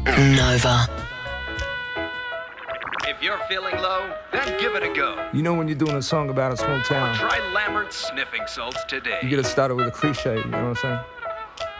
Nova. If you're feeling low, then give it a go. You know when you're doing a song about a small town, Try Lambert's sniffing salts today. you gotta start it with a cliche, you know what I'm saying?